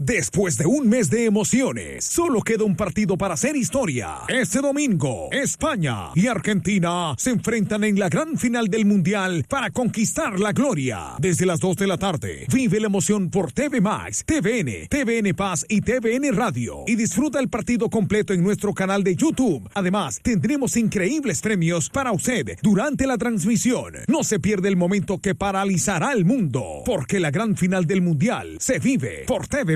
Después de un mes de emociones, solo queda un partido para hacer historia. Este domingo, España y Argentina se enfrentan en la gran final del Mundial para conquistar la gloria. Desde las 2 de la tarde, vive la emoción por TV Max, TVN, TVN Paz y TVN Radio. Y disfruta el partido completo en nuestro canal de YouTube. Además, tendremos increíbles premios para usted durante la transmisión. No se pierde el momento que paralizará el mundo, porque la gran final del Mundial se vive por TV